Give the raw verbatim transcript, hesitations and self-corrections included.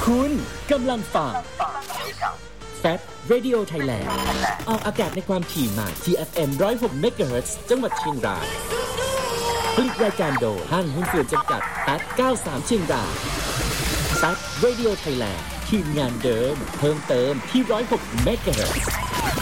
คุณกำลังฟังแฟต Radio Thailand ออกอากาศในความถี่ใหม่ ที เอฟ เอ็ม หนึ่งร้อยหก เมกะเฮิรตซ์ จังหวัดเชียงรายผลิตรายการโดยห้างหุ้นส่วนจำกัดแฟตเก้าสิบสามเชียงรายแฟต Radio Thailand ทีมงานเดิมเพิ่มเติมที่หนึ่งร้อยหก เมกะเฮิรตซ์